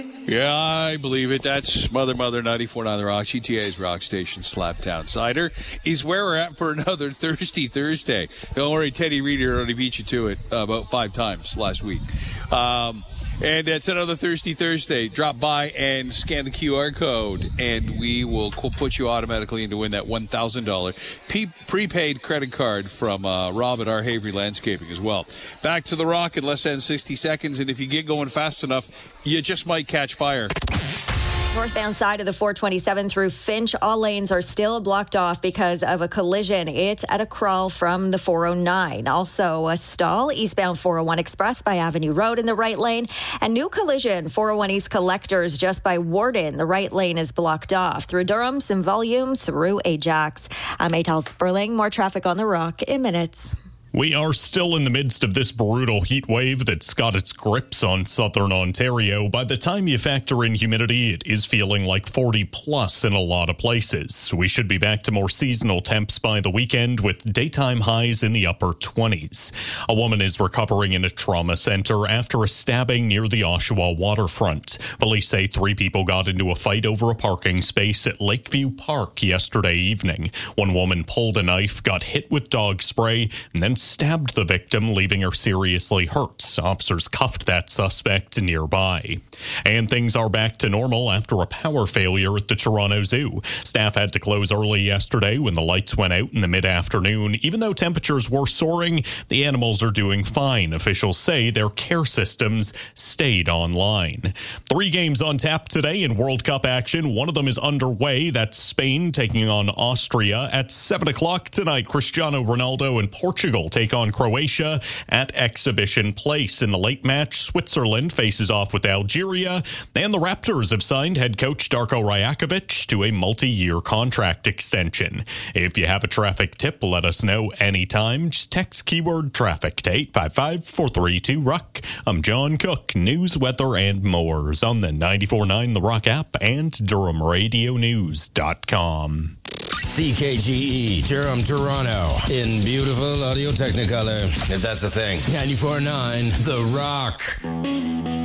Yeah, I believe it. That's Mother 94.9 The Rock, GTA's Rock Station Slaptown Cider is where we're at for another Thirsty Thursday. Don't worry, Teddy Reader already beat you to it about 5 times last week. And it's another Thirsty Thursday. Drop by and scan the QR code, and we will put you automatically in to win that $1,000 prepaid credit card from Rob at our Havery Landscaping as well. Back to The Rock in less than 60 seconds, and if you get going fast enough, you just might catch fire. Northbound side of the 427 through Finch, all lanes are still blocked off because of a collision. It's at a crawl from the 409. Also, a stall eastbound 401 Express by Avenue Road in the right lane. And new collision, 401 East Collectors just by Warden. The right lane is blocked off through Durham, some volume through Ajax. I'm Atal Sperling. More traffic on The Rock in minutes. We are still in the midst of this brutal heat wave that's got its grips on southern Ontario. By the time you factor in humidity, it is feeling like 40 plus in a lot of places. We should be back to more seasonal temps by the weekend with daytime highs in the upper 20s. A woman is recovering in a trauma center after a stabbing near the Oshawa waterfront. Police say 3 people got into a fight over a parking space at Lakeview Park yesterday evening. One woman pulled a knife, got hit with dog spray, and then stabbed the victim, leaving her seriously hurt. Officers cuffed that suspect nearby. And things are back to normal after a power failure at the Toronto Zoo. Staff had to close early yesterday when the lights went out in the mid-afternoon. Even though temperatures were soaring, the animals are doing fine. Officials say their care systems stayed online. 3 games on tap today in World Cup action. One of them is underway. That's Spain taking on Austria. At 7 o'clock tonight, Cristiano Ronaldo and Portugal take on Croatia at Exhibition Place. In the late match, Switzerland faces off with Algeria, and the Raptors have signed head coach Darko Rajakovic to a multi-year contract extension. If you have a traffic tip, let us know anytime. Just text keyword traffic to 855-432-ROCK. I'm John Cook. News, weather, and more on the 94.9 The Rock app and DurhamRadioNews.com. CKGE, Durham, Toronto, in beautiful Audio Technicolor, if that's a thing. 94.9 The Rock.